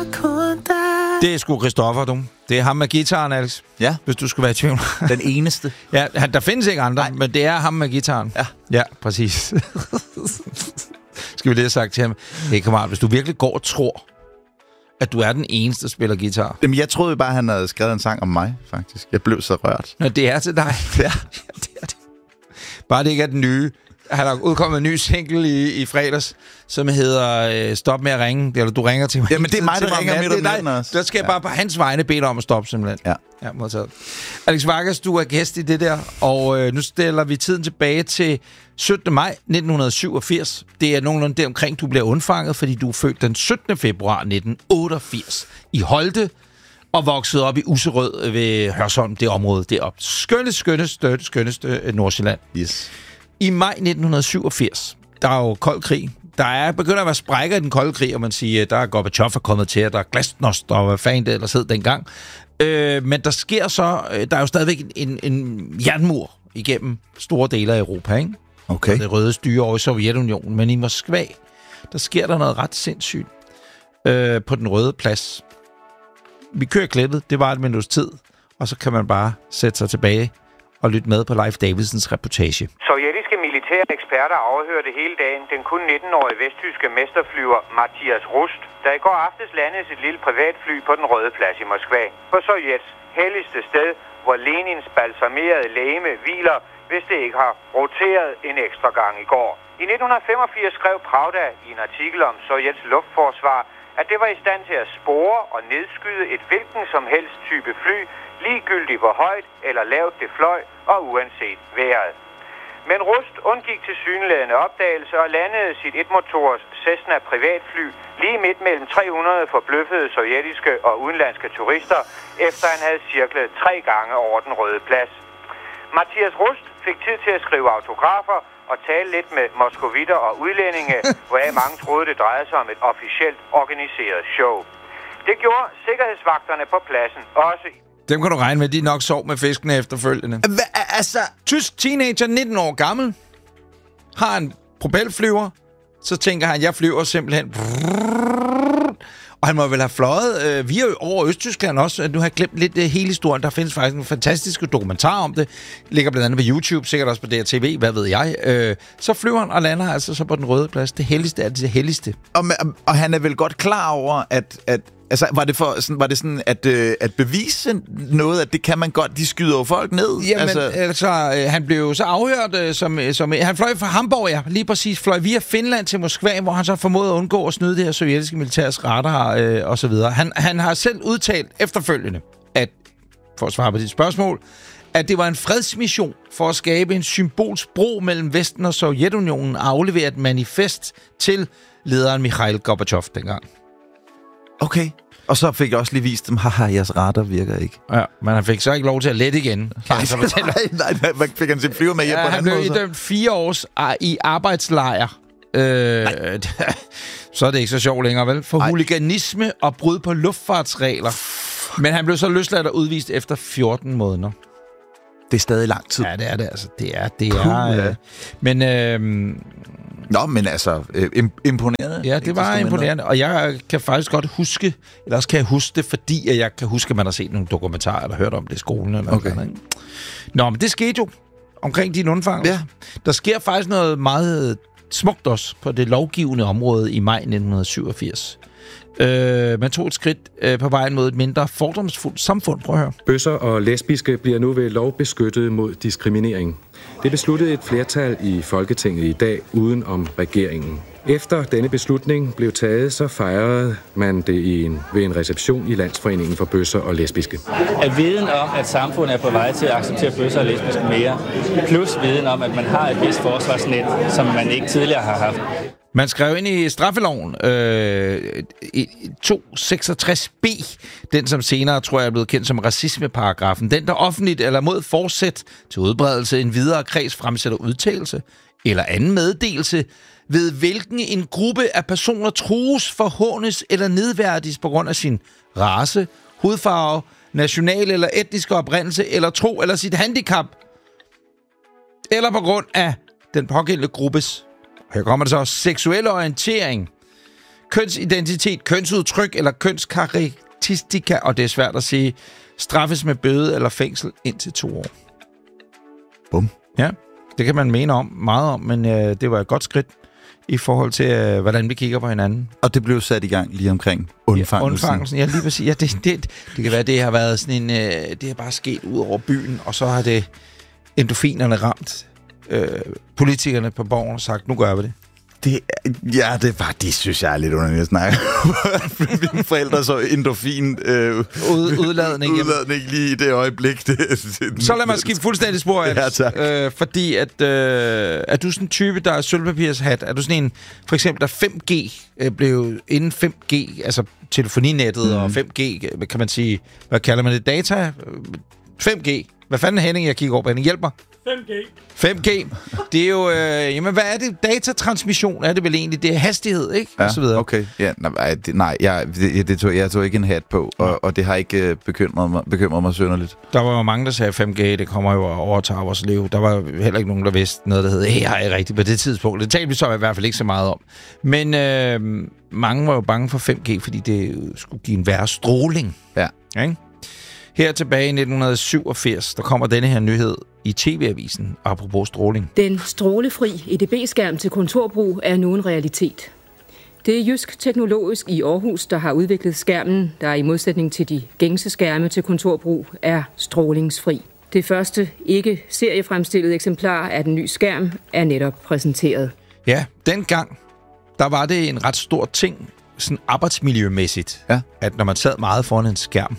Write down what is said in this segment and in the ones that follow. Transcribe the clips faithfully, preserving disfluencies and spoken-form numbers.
Det er sgu Christoffer, du. Det er ham med guitaren, Alex. Ja. Hvis du skulle være i tvivl. Den eneste. Ja, der findes ikke andre, Nej. men det er ham med guitaren. Ja. Ja, præcis. Skal vi lige have sagt til ham, hey kammerat, hvis du virkelig går og tror, at du er den eneste, der spiller guitar. Jamen, jeg troede bare, han havde skrevet en sang om mig, faktisk. Jeg blev så rørt. Nå, det er til dig. Ja. Ja, det er det. Bare det ikke er den nye. Han har udkommet en ny single i, i fredags, som hedder øh, Stop med at ringe. Eller du ringer til mig. Jamen, det er mig, der ringer med midt om natten også. Der skal jeg ja. bare på hans vegne bede dig om at stoppe, simpelthen. Ja. Ja, modtaget. Alex Vargas, du er gæst i det der, og øh, nu stiller vi tiden tilbage til syttende maj nitten syvogfirs. Det er nogenlunde deromkring, du bliver undfanget, fordi du er født den syttende februar nitten otteogfirs i Holte, og voksede op i Userød ved Hørsholm, det område deroppe. Skønne, skønneste, skønneste Nordsjælland. Yes. I maj nitten syvogfirs, der er jo kold krig. Der er begynder at være sprækker i den kolde krig, og man siger, der er Gorbachev er kommet til, og der er Glasnost, og hvad fanden det ellers hed dengang. Øh, men der sker så, der er jo stadigvæk en, en jernmur igennem store dele af Europa, ikke? Okay. Det røde styre over i Sovjetunionen, men i Moskva, der sker der noget ret sindssygt øh, på den røde plads. Vi kører klippet, det var et minuts tid, og så kan man bare sætte sig tilbage og lytte med på Leif Davidsens reportage. Sovjetiske militære eksperter afhørte hele dagen den kun nitten-årige vesttyske mesterflyver Matthias Rust, der i går aftes landede sit lille privatfly på den røde plads i Moskva. På Sovjets helligste sted, hvor Lenins balsamerede legeme hviler, hvis det ikke har roteret en ekstra gang i går. I nitten femogfirs skrev Pravda i en artikel om Sovjets luftforsvar, at det var i stand til at spore og nedskyde et hvilken som helst type fly, ligegyldigt hvor højt eller lavt det fløj og uanset vejret. Men Rust undgik tilsyneladende opdagelse og landede sit etmotors Cessna privatfly lige midt mellem tre hundrede forbløffede sovjetiske og udenlandske turister, efter han havde cirklet tre gange over den røde plads. Matthias Rust fik tid til at skrive autografer og tale lidt med moskovitter og udlændinge, hvoraf mange troede, det drejede sig om et officielt organiseret show. Det gjorde sikkerhedsvagterne på pladsen også. Dem kan du regne med, de nok sov med fiskene efterfølgende. Hva, altså... Tysk teenager, nitten år gammel, har en propelflyver, så tænker han, jeg flyver simpelthen... Og han må vel have fløjet øh, via over Østtyskland også. Nu har jeg glemt lidt uh, hele historien. Der findes faktisk en fantastisk dokumentar om det. Ligger blandt andet på YouTube, sikkert også på D R T V, hvad ved jeg. Øh, så flyver han og lander altså så på den røde plads. Det helligste er det helligste. Og, og han er vel godt klar over, at... at altså, var det, for, sådan, var det sådan, at, øh, at bevise noget, at det kan man godt, de skyder jo folk ned? Jamen, altså, altså øh, han blev jo så afhørt, øh, som, som... Han fløj fra Hamburg, ja, lige præcis. Fløj via Finland til Moskva, hvor han så formåede at undgå at snyde det her sovjetiske militærs radar øh, og så videre. Han, han har selv udtalt efterfølgende, at, for at svare på dit spørgsmål, at det var en fredsmission for at skabe en symbolsk bro mellem Vesten og Sovjetunionen og aflevere et manifest til lederen Mikhail Gorbachev dengang. Okay. Og så fik jeg også lige vist dem, haha, jeres radar virker ikke. Ja, men han fik så ikke lov til at lette igen. Nej, nej, nej, nej, fik han sin flyver med hjem ja, på en han blev anden måde, idømt fire års i arbejdslejr. Øh, så er det ikke så sjovt længere, vel? For Ej. huliganisme og brud på luftfartsregler. Men han blev så løsladt og udvist efter fjorten måneder. Det er stadig lang tid. Ja, det er det altså. Det er, det er. Puh, øh, men... Øh, Nå, men altså, øh, imponerende. Ja, det var imponerende. Og jeg kan faktisk godt huske, eller også kan jeg huske det, fordi at jeg kan huske, at man har set nogle dokumentarer, eller hørt om det i skolen. Eller okay. Noget, Nå, men det skete jo omkring din undfangelse. Ja. Der sker faktisk noget meget smukt også på det lovgivende område i maj nitten syvogfirs. Øh, man tog et skridt øh, på vejen mod et mindre fordomsfuldt samfund. Prøv at høre. Bøsser og lesbiske bliver nu ved lov beskyttet mod diskriminering. Det besluttede et flertal i Folketinget i dag uden om regeringen. Efter denne beslutning blev taget, så fejrede man det i en, ved en reception i Landsforeningen for Bøsser og Lesbiske. At viden om, at samfundet er på vej til at acceptere bøsser og lesbiske mere, plus viden om, at man har et vist forsvarsnet, som man ikke tidligere har haft. Man skrev ind i straffeloven øh, to seksogtres b, den som senere, tror jeg, er blevet kendt som racismeparagrafen. Den, der offentligt eller mod forsæt til udbredelse en videre kreds fremsætter udtalelse eller anden meddelelse, ved hvilken en gruppe af personer trues, forhånes eller nedværdiges på grund af sin race, hudfarve, national eller etniske oprindelse, eller tro eller sit handicap, eller på grund af den pågældende gruppes, her kommer det så, seksuelle orientering, kønsidentitet, kønsudtryk eller kønskarakteristika, og det er svært at sige, straffes med bøde eller fængsel indtil to år. Bum. Ja, det kan man mene om, meget om, men øh, det var et godt skridt i forhold til, øh, hvordan vi kigger på hinanden. Og det blev sat i gang lige omkring undfangelsen. Ja, undfangelsen, ja, lige præcis. Ja, det, det, det kan være, det har været sådan en... Øh, det har bare sket ud over byen, og så har det endorfinerne ramt øh, politikerne på borgen og sagt, nu gør vi det. Det, ja, det var, det synes jeg er lidt underligt at snakke. Mine forældre så endorfin øh, Ud, udladning. udladning lige i det øjeblik. Det, det, så lad mig skifte fuldstændig spor, ja, tak. øh, fordi at, øh, er du sådan en type, der er sølvpapirshat? Er du sådan en, for eksempel, der fem G øh, blev inden fem G, altså telefoninettet mm. og fem G, kan man sige, hvad kalder man det, data? fem G. Hvad fanden er Henning, jeg kigger over på? Henning, hjælp mig. fem G. fem G. Det er jo, øh, jamen hvad er det? Datatransmission er det vel egentlig? Det er hastighed, ikke? Ja, og så videre. Okay. Ja, nej, det, nej jeg, det, det tog, jeg tog ikke en hat på, og, og det har ikke øh, bekymret mig, bekymret mig synderligt. Der var jo mange, der sagde, fem G, det kommer jo over til vores liv. Der var heller ikke nogen, der vidste noget, der hed A I rigtigt på det tidspunkt. Det talte vi så i hvert fald ikke så meget om. Men øh, mange var jo bange for fem G, fordi det skulle give en værre stråling. Ja. Ikke? Her tilbage i nitten syvogfirs, der kommer denne her nyhed i T V-avisen, apropos stråling. Den strålefri E D B-skærm til kontorbrug er nu en realitet. Det er Jysk Teknologisk i Aarhus, der har udviklet skærmen, der i modsætning til de gængse skærme til kontorbrug er strålingsfri. Det første ikke seriefremstillede eksemplar af den nye skærm er netop præsenteret. Ja, dengang, der var det en ret stor ting, sådan arbejdsmiljømæssigt, ja. At når man sad meget foran en skærm,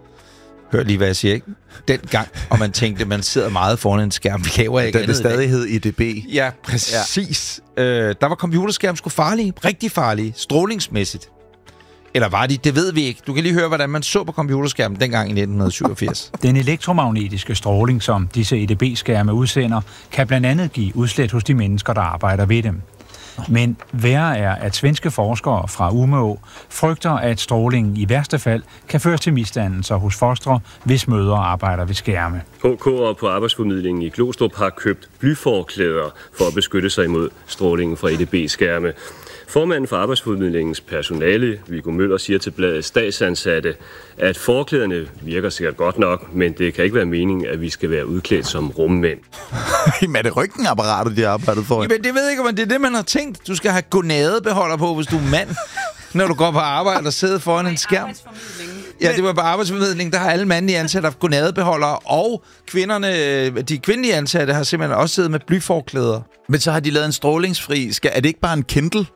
hør lige, hvad jeg siger, ikke? Dengang, og man tænkte, man sidder meget foran en skærm. Vi laver ikke andet. Det stadig hed E D B. Ja, præcis. Ja. Øh, der var computerskærm sgu farlige. Rigtig farlige. Strålingsmæssigt. Eller var de? Det ved vi ikke. Du kan lige høre, hvordan man så på computerskærmen dengang i nitten syvogfirs. Den elektromagnetiske stråling, som disse E D B-skærme udsender, kan blandt andet give udslæt hos de mennesker, der arbejder ved dem. Men værre er, at svenske forskere fra Umeå frygter, at strålingen i værste fald kan føre til misdannelser hos fostre, hvis mødre arbejder ved skærme. H K'ere på arbejdsformidlingen i Glostrup har købt blyforklæder for at beskytte sig imod strålingen fra E D B-skærme. Formanden for arbejdsformidlingens personale, Viggo Møller, siger til bladet Statsansatte, at forklæderne virker sikkert godt nok, men det kan ikke være meningen, at vi skal være udklædt som rummænd. Jamen er det ryggenapparatet, de har arbejdet for? Jamen det ved jeg ikke, om det er det, man har tænkt. Du skal have gonadebeholder på, hvis du er mand, når du går på arbejde og sidder foran en skærm. Ja, det var på arbejdsformidling. Der har alle mandlige ansatte haft gonadebeholdere, og kvinderne, de kvindelige ansatte har simpelthen også siddet med blyforklæder. Men så har de lavet en strålingsfri. Skal, er det ikke bare en Kindle?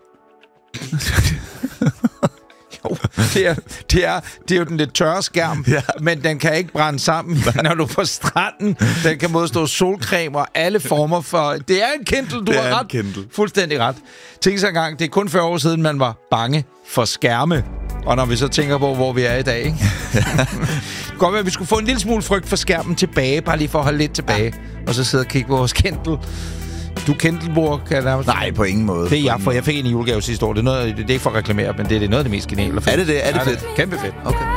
Jo, det er, det, er, det er jo den lidt tørre skærm, ja. Men den kan ikke brænde sammen, når du er på stranden. Den kan modstå solcreme og alle former for... Det er en Kindle, du det har ret. Kindle. Fuldstændig ret. Tænk så engang, det er kun fyrre år siden, man var bange for skærme. Og når vi så tænker på, hvor vi er i dag, ikke? Godt være, at vi skulle få en lille smule frygt for skærmen tilbage, bare lige for at holde lidt tilbage, ja. Og så sidde og kigge på vores Kindle. Du Kindle-bruger, kan jeg nærmest... Nej, på ingen måde. Det er jeg, for jeg fik en julegave sidste år. Det er, noget, det er ikke for at reklamere, men det er noget af det mest geniale. Er det det? Er det ja, fedt? Det er kæmpe fedt. Okay.